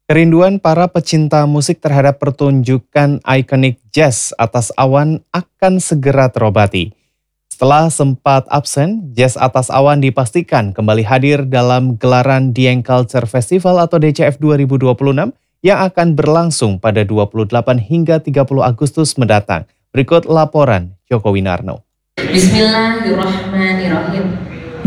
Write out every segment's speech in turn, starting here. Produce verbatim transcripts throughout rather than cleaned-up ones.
Kerinduan para pecinta musik terhadap pertunjukan ikonik jazz atas awan akan segera terobati. Setelah sempat absen, Jazz Atas Awan dipastikan kembali hadir dalam gelaran Dieng Culture Festival atau D C F dua ribu dua puluh enam yang akan berlangsung pada dua puluh delapan hingga tiga puluh Agustus mendatang. Berikut laporan Joko Winarno. Bismillahirrahmanirrahim.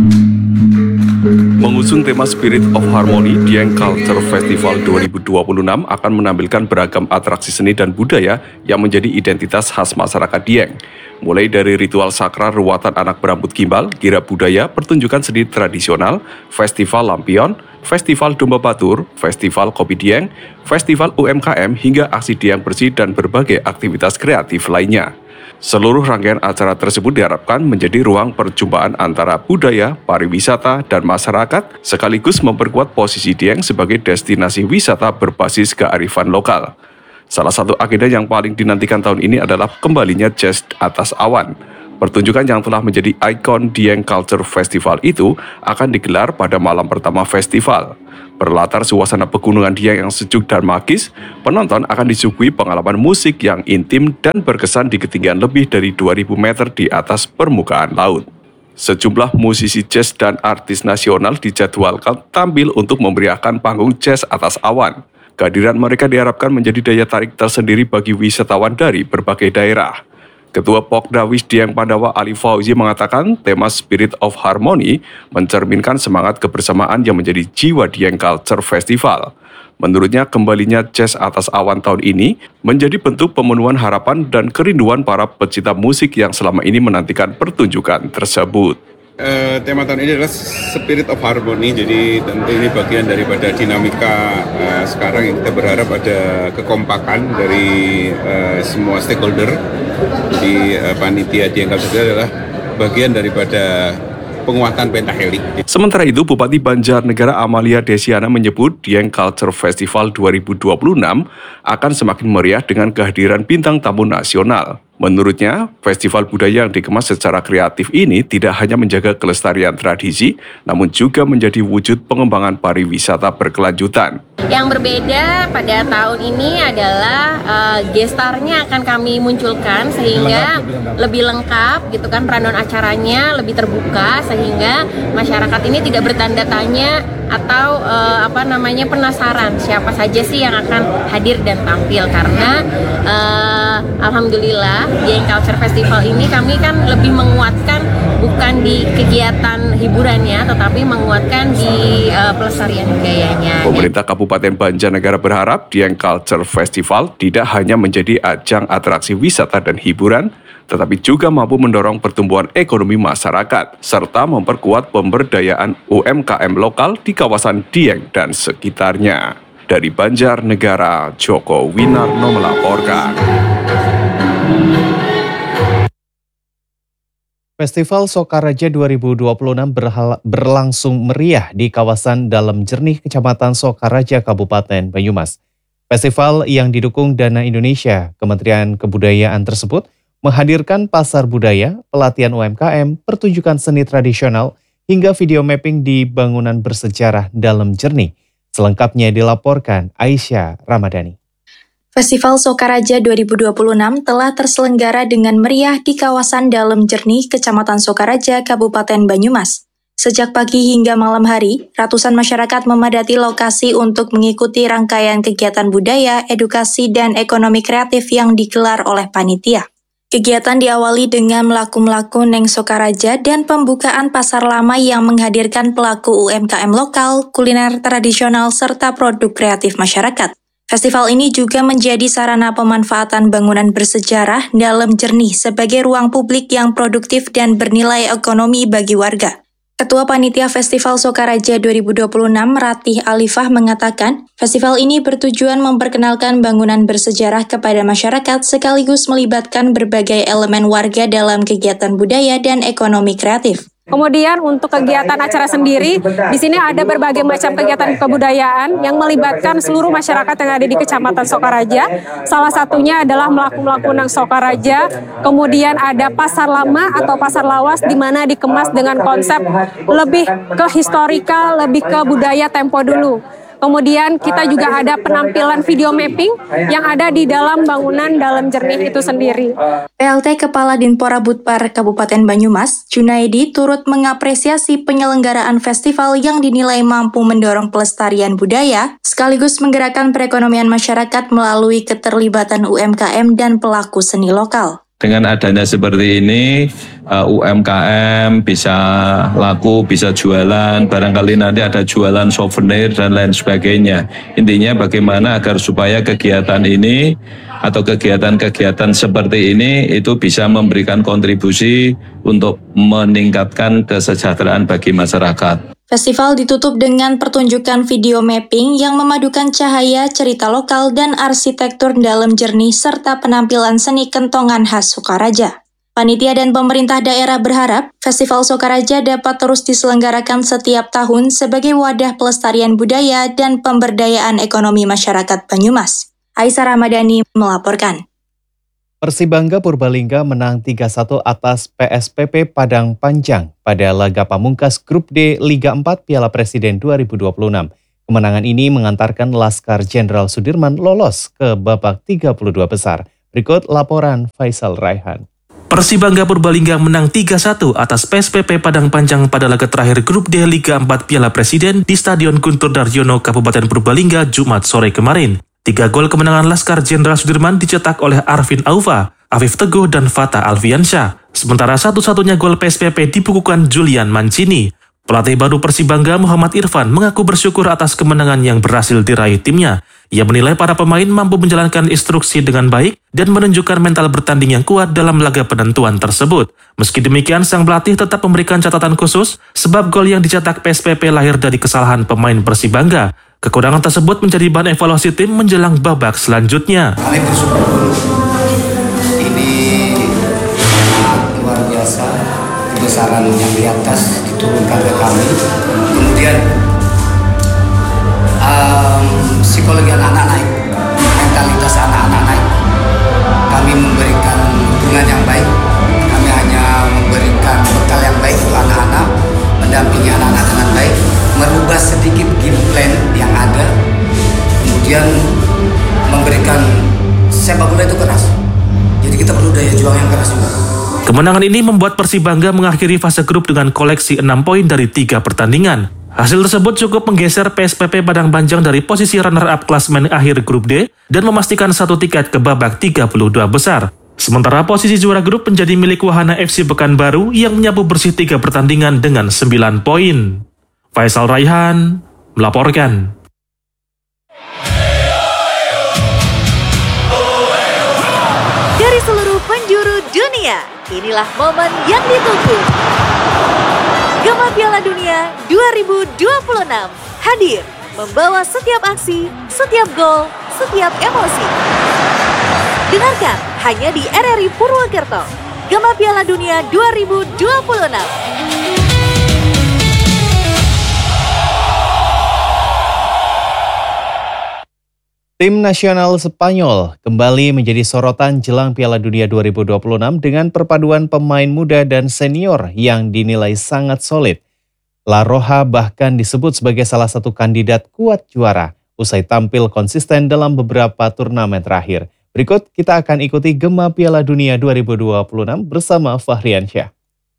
Mengusung tema Spirit of Harmony, Dieng Culture Festival dua ribu dua puluh enam akan menampilkan beragam atraksi seni dan budaya yang menjadi identitas khas masyarakat Dieng. Mulai dari ritual sakral ruatan anak berambut gimbal, kirab budaya, pertunjukan seni tradisional, festival lampion, festival domba batur, festival kopi Dieng, festival U M K M, hingga aksi Dieng bersih dan berbagai aktivitas kreatif lainnya. Seluruh rangkaian acara tersebut diharapkan menjadi ruang perjumpaan antara budaya, pariwisata, dan masyarakat, sekaligus memperkuat posisi Dieng sebagai destinasi wisata berbasis kearifan lokal. Salah satu agenda yang paling dinantikan tahun ini adalah kembalinya Jazz Atas Awan. Pertunjukan yang telah menjadi ikon Dieng Culture Festival itu akan digelar pada malam pertama festival. Berlatar suasana pegunungan Dieng yang sejuk dan magis, penonton akan disuguhi pengalaman musik yang intim dan berkesan di ketinggian lebih dari dua ribu meter di atas permukaan laut. Sejumlah musisi jazz dan artis nasional dijadwalkan tampil untuk memeriahkan panggung Jazz Atas Awan. Kehadiran mereka diharapkan menjadi daya tarik tersendiri bagi wisatawan dari berbagai daerah. Ketua Pokdawis Dieng Pandawa Ali Fauzi mengatakan tema Spirit of Harmony mencerminkan semangat kebersamaan yang menjadi jiwa Dieng Culture Festival. Menurutnya kembalinya Jazz Atas Awan tahun ini menjadi bentuk pemenuhan harapan dan kerinduan para pecinta musik yang selama ini menantikan pertunjukan tersebut. Uh, tema tahun ini adalah Spirit of Harmony, jadi tentu ini bagian daripada dinamika uh, sekarang yang kita berharap ada kekompakan dari uh, semua stakeholder. Di uh, panitia Dieng Culture adalah bagian daripada penguatan pentahelik. Sementara itu, Bupati Banjarnegara Amalia Desiana menyebut Dieng Culture Festival dua ribu dua puluh enam akan semakin meriah dengan kehadiran bintang tamu nasional. Menurutnya, festival budaya yang dikemas secara kreatif ini tidak hanya menjaga kelestarian tradisi, namun juga menjadi wujud pengembangan pariwisata berkelanjutan. Yang berbeda pada tahun ini adalah uh, gestarnya akan kami munculkan sehingga lebih lengkap gitu kan, peranan acaranya lebih terbuka sehingga masyarakat ini tidak bertanda tanya atau uh, apa namanya penasaran siapa saja sih yang akan hadir dan tampil, karena uh, alhamdulillah Dieng Culture Festival ini kami kan lebih menguatkan bukan di kegiatan hiburannya tetapi menguatkan di uh, pelestarian budayanya. Pemerintah Kabupaten Banjarnegara berharap Dieng Culture Festival tidak hanya menjadi ajang atraksi wisata dan hiburan, tetapi juga mampu mendorong pertumbuhan ekonomi masyarakat, serta memperkuat pemberdayaan U M K M lokal di kawasan Dieng dan sekitarnya. Dari Banjarnegara, Joko Winarno melaporkan. Festival Sokaraja dua ribu dua puluh enam berhala, berlangsung meriah di kawasan Dalam Jernih, Kecamatan Sokaraja, Kabupaten Banyumas. Festival yang didukung Dana Indonesia, Kementerian Kebudayaan tersebut menghadirkan pasar budaya, pelatihan U M K M, pertunjukan seni tradisional, hingga video mapping di bangunan bersejarah Dalam Jernih. Selengkapnya dilaporkan Aisyah Ramadhani. Festival Sokaraja dua ribu dua puluh enam telah terselenggara dengan meriah di kawasan Dalam Jernih, Kecamatan Sokaraja, Kabupaten Banyumas. Sejak pagi hingga malam hari, ratusan masyarakat memadati lokasi untuk mengikuti rangkaian kegiatan budaya, edukasi, dan ekonomi kreatif yang digelar oleh panitia. Kegiatan diawali dengan melaku-melaku Neng Sokaraja dan pembukaan pasar lama yang menghadirkan pelaku U M K M lokal, kuliner tradisional, serta produk kreatif masyarakat. Festival ini juga menjadi sarana pemanfaatan bangunan bersejarah Dalam Jernih sebagai ruang publik yang produktif dan bernilai ekonomi bagi warga. Ketua Panitia Festival Sokaraja dua ribu dua puluh enam, Ratih Alifah, mengatakan, festival ini bertujuan memperkenalkan bangunan bersejarah kepada masyarakat sekaligus melibatkan berbagai elemen warga dalam kegiatan budaya dan ekonomi kreatif. Kemudian untuk kegiatan acara sendiri, di sini ada berbagai macam kegiatan kebudayaan yang melibatkan seluruh masyarakat yang ada di Kecamatan Sokaraja. Salah satunya adalah melaku-melaku Nang Sokaraja, kemudian ada pasar lama atau pasar lawas di mana dikemas dengan konsep lebih ke historikal, lebih ke budaya tempo dulu. Kemudian kita juga ada penampilan video mapping yang ada di dalam bangunan dalam jernih itu sendiri. P L T Kepala Dinpora Budpar Kabupaten Banyumas, Junaidi, turut mengapresiasi penyelenggaraan festival yang dinilai mampu mendorong pelestarian budaya, sekaligus menggerakkan perekonomian masyarakat melalui keterlibatan U M K M dan pelaku seni lokal. Dengan adanya seperti ini, uh, U M K M bisa laku, bisa jualan, barangkali nanti ada jualan souvenir dan lain sebagainya. Intinya bagaimana agar supaya kegiatan ini atau kegiatan-kegiatan seperti ini itu bisa memberikan kontribusi untuk meningkatkan kesejahteraan bagi masyarakat. Festival ditutup dengan pertunjukan video mapping yang memadukan cahaya, cerita lokal, dan arsitektur dalam jernih serta penampilan seni kentongan khas Sokaraja. Panitia dan pemerintah daerah berharap Festival Sokaraja dapat terus diselenggarakan setiap tahun sebagai wadah pelestarian budaya dan pemberdayaan ekonomi masyarakat Banyumas. Aisyah Ramadhani melaporkan. Persibangga Purbalingga menang tiga satu atas P S P P Padang Panjang pada laga pamungkas Grup D Liga empat Piala Presiden dua ribu dua puluh enam. Kemenangan ini mengantarkan Laskar Jenderal Sudirman lolos ke babak tiga puluh dua besar. Berikut laporan Faisal Raihan. Persibangga Purbalingga menang tiga satu atas P S P P Padang Panjang pada laga terakhir Grup D Liga empat Piala Presiden di Stadion Guntur Daryono, Kabupaten Purbalingga, Jumat sore kemarin. Tiga gol kemenangan Laskar Jenderal Sudirman dicetak oleh Arvin Aufa, Afif Teguh, dan Fatah Alfiansyah. Sementara satu-satunya gol P S P P dibukukan Julian Mancini. Pelatih baru Persibangga Muhammad Irfan mengaku bersyukur atas kemenangan yang berhasil diraih timnya. Ia menilai para pemain mampu menjalankan instruksi dengan baik dan menunjukkan mental bertanding yang kuat dalam laga penentuan tersebut. Meski demikian, sang pelatih tetap memberikan catatan khusus sebab gol yang dicetak P S P P lahir dari kesalahan pemain Persibangga. Kekurangan tersebut menjadi bahan evaluasi tim menjelang babak selanjutnya. Kami bersyukur ini luar biasa, kebesaran yang di atas diturunkan ke kami. Kemudian um, psikologi anak-anak naik, mentalitas anak-anak naik. Kami memberikan dukungan yang baik, kami hanya memberikan bekal yang baik untuk anak-anak, mendampingi anak-anak dengan baik, merubah sedikit game plan yang ada, kemudian memberikan sepak bola itu keras. Jadi kita perlu daya juang yang keras juga. Kemenangan ini membuat Persibangga mengakhiri fase grup dengan koleksi enam poin dari tiga pertandingan. Hasil tersebut cukup menggeser P S P P Padang Panjang dari posisi runner-up klasemen akhir grup D dan memastikan satu tiket ke babak tiga puluh dua besar. Sementara posisi juara grup menjadi milik Wahana F C Pekanbaru yang menyapu bersih tiga pertandingan dengan sembilan poin. Faisal Raihan melaporkan. Dari seluruh penjuru dunia, inilah momen yang ditunggu. Gema Piala Dunia dua ribu dua puluh enam hadir membawa setiap aksi, setiap gol, setiap emosi. Dengarkan hanya di R R I Purwokerto. Gema Piala Dunia dua ribu dua puluh enam. Tim nasional Spanyol kembali menjadi sorotan jelang Piala Dunia dua ribu dua puluh enam dengan perpaduan pemain muda dan senior yang dinilai sangat solid. La Roja bahkan disebut sebagai salah satu kandidat kuat juara usai tampil konsisten dalam beberapa turnamen terakhir. Berikut kita akan ikuti Gema Piala Dunia dua ribu dua puluh enam bersama Fahriansyah.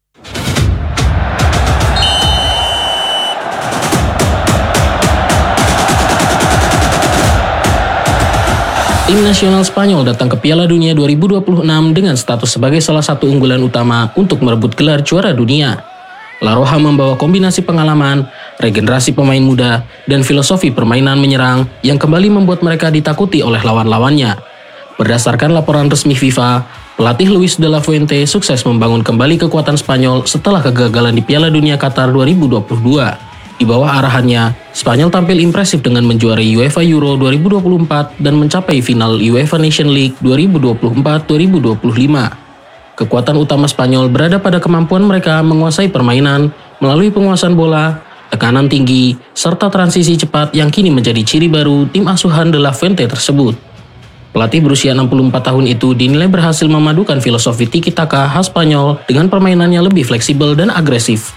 Tim nasional Spanyol datang ke Piala Dunia dua ribu dua puluh enam dengan status sebagai salah satu unggulan utama untuk merebut gelar juara dunia. La Roja membawa kombinasi pengalaman, regenerasi pemain muda, dan filosofi permainan menyerang yang kembali membuat mereka ditakuti oleh lawan-lawannya. Berdasarkan laporan resmi FIFA, pelatih Luis de la Fuente sukses membangun kembali kekuatan Spanyol setelah kegagalan di Piala Dunia Qatar dua ribu dua puluh dua. Di bawah arahannya, Spanyol tampil impresif dengan menjuarai UEFA Euro dua ribu dua puluh empat dan mencapai final UEFA Nation League dua ribu dua puluh empat dua ribu dua puluh lima. Kekuatan utama Spanyol berada pada kemampuan mereka menguasai permainan melalui penguasaan bola, tekanan tinggi, serta transisi cepat yang kini menjadi ciri baru tim asuhan de la Fuente tersebut. Pelatih berusia enam puluh empat tahun itu dinilai berhasil memadukan filosofi tiki-taka khas Spanyol dengan permainannya lebih fleksibel dan agresif.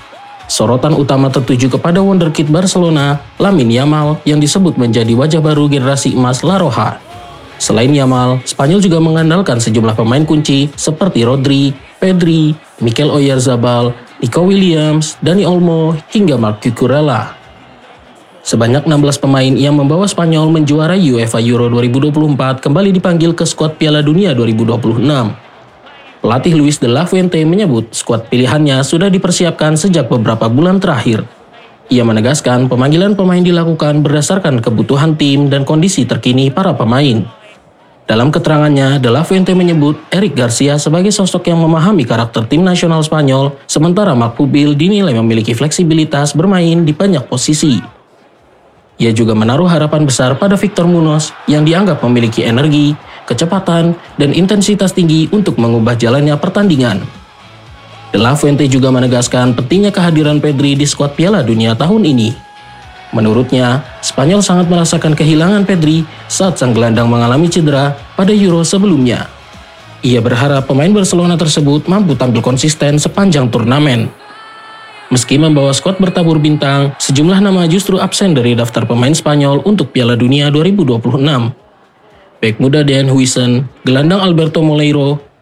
Sorotan utama tertuju kepada wonderkid Barcelona, Lamine Yamal, yang disebut menjadi wajah baru generasi emas La Roja. Selain Yamal, Spanyol juga mengandalkan sejumlah pemain kunci seperti Rodri, Pedri, Mikel Oyarzabal, Nico Williams, Dani Olmo, hingga Marc Cucurella. Sebanyak enam belas pemain yang membawa Spanyol menjuarai UEFA Euro dua ribu dua puluh empat kembali dipanggil ke skuad Piala Dunia dua ribu dua puluh enam. Pelatih Luis de la Fuente menyebut skuad pilihannya sudah dipersiapkan sejak beberapa bulan terakhir. Ia menegaskan pemanggilan pemain dilakukan berdasarkan kebutuhan tim dan kondisi terkini para pemain. Dalam keterangannya, de la Fuente menyebut Eric Garcia sebagai sosok yang memahami karakter tim nasional Spanyol, sementara Marc Pubil dinilai memiliki fleksibilitas bermain di banyak posisi. Ia juga menaruh harapan besar pada Victor Munoz yang dianggap memiliki energi, kecepatan, dan intensitas tinggi untuk mengubah jalannya pertandingan. De la Fuente juga menegaskan pentingnya kehadiran Pedri di skuad Piala Dunia tahun ini. Menurutnya, Spanyol sangat merasakan kehilangan Pedri saat sang gelandang mengalami cedera pada Euro sebelumnya. Ia berharap pemain Barcelona tersebut mampu tampil konsisten sepanjang turnamen. Meski membawa skuad bertabur bintang, sejumlah nama justru absen dari daftar pemain Spanyol untuk Piala Dunia dua ribu dua puluh enam. Bek muda Dean Huijsen, gelandang Alberto Moleiro,